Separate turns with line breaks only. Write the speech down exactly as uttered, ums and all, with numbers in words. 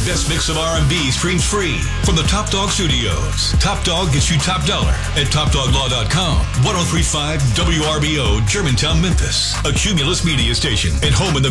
best mix of R and B streams free from the Top Dog Studios. Top Dog gets you top dollar at top dog law dot com. ten thirty-five W R B O, Germantown, Memphis. A Cumulus media station and home in the